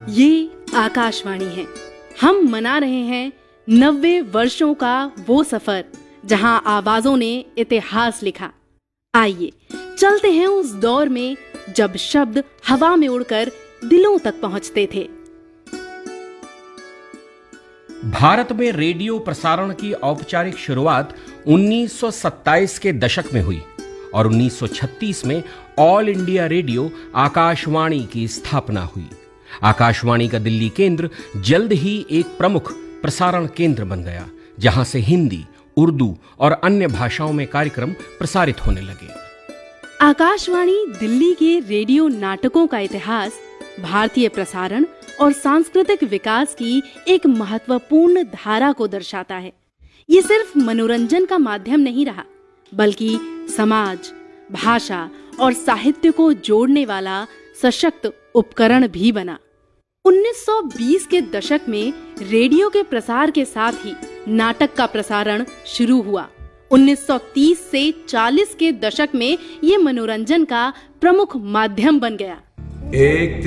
ये आकाशवाणी है। हम मना रहे हैं 90 वर्षों का वो सफर जहां आवाजों ने इतिहास लिखा। आइए चलते हैं उस दौर में जब शब्द हवा में उड़कर दिलों तक पहुंचते थे। भारत में रेडियो प्रसारण की औपचारिक शुरुआत 1927 के दशक में हुई और 1936 में ऑल इंडिया रेडियो आकाशवाणी की स्थापना हुई। आकाशवाणी का दिल्ली केंद्र जल्द ही एक प्रमुख प्रसारण केंद्र बन गया, जहां से हिंदी, उर्दू और अन्य भाषाओं में कार्यक्रम प्रसारित होने लगे। आकाशवाणी दिल्ली के रेडियो नाटकों का इतिहास भारतीय प्रसारण और सांस्कृतिक विकास की एक महत्वपूर्ण धारा को दर्शाता है। ये सिर्फ मनोरंजन का माध्यम नहीं रहा, बल्कि समाज, भाषा और साहित्य को जोड़ने वाला सशक्त उपकरण भी बना। 1920 के दशक में रेडियो के प्रसार के साथ ही नाटक का प्रसारण शुरू हुआ। 1930 से 40 के दशक में ये मनोरंजन का प्रमुख माध्यम बन गया। एक